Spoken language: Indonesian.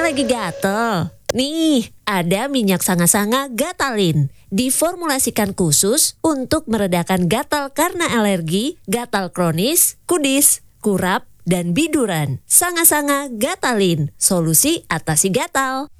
lagi gatel? Nih, ada minyak sanga-sanga Gatalin. Diformulasikan khusus untuk meredakan gatal karena alergi, gatal kronis, kudis, kurap, dan biduran. Sanga-sanga Gatalin, solusi atasi gatal.